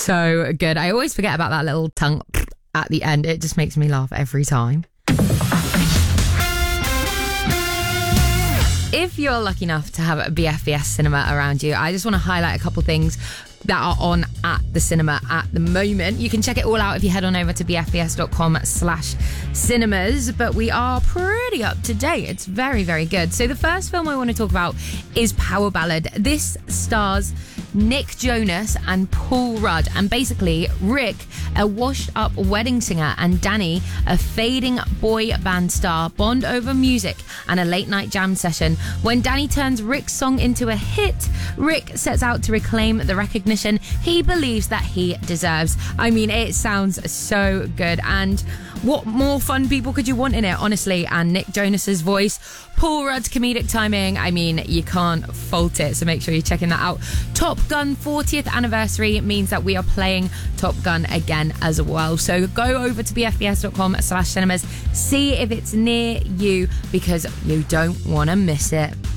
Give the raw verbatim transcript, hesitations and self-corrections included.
So good. I always forget about that little tongue at the end. It just makes me laugh every time. If you're lucky enough to have a B F B S cinema around you, I just want to highlight a couple things that are on at the cinema at the moment. You can check it all out if you head on over to bfbs.com slash cinemas, but we are pretty up to date. It's very, very good. So the first film I want to talk about is Power Ballad. This stars Nick Jonas and Paul Rudd, and basically Rick, a washed-up wedding singer, and Danny, a fading boy band star, bond over music and a late-night jam session. When Danny turns Rick's song into a hit, Rick sets out to reclaim the recognition he believes that he deserves. I mean, it sounds so good, and what more fun people could you want in it, honestly? And Nick Jonas's voice, Paul Rudd's comedic timing, I mean, you can't fault it, so make sure you're checking that out. Top Gun fortieth anniversary means that we are playing Top Gun again as well, so go over to bfbs.com slash cinemas, see if it's near you, because you don't want to miss it.